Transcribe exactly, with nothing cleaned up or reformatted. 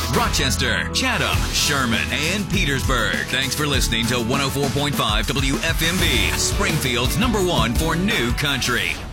Rochester, Chatham, Sherman, and Petersburg. Thanks for listening to one oh four point five W F M B, Springfield's number one for new country.